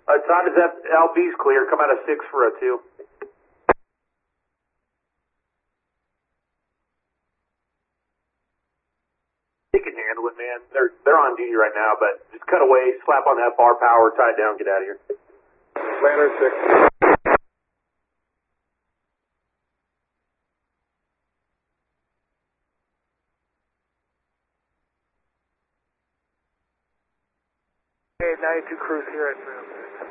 Todd, is that LB's clear? Come out of 6 for a 2. They can handle it, man. They're on duty right now, but just cut away, slap on that bar power, tie it down, get out of here. Planner 6. Okay, 92 Cruise here at